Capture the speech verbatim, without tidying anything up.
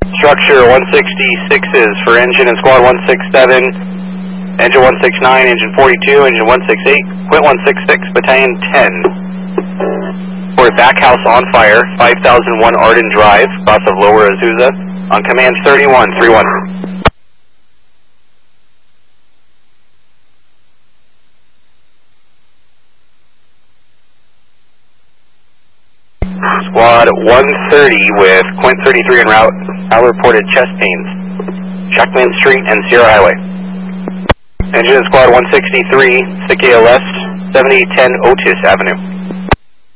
Structure one sixty-six is for engine and squad one sixty-seven, engine one sixty-nine, engine forty-two, engine one sixty-eight, Quint one sixty-six, battalion ten. For back house on fire, five thousand one Arden Drive, cross of Lower Azusa, on command thirty-one three one. Squad one thirty with Quint thirty-three en route, now reported chest pains. Shackman Street and Sierra Highway. Engine and squad one sixty-three, Sikia West, seventy ten Otis Avenue.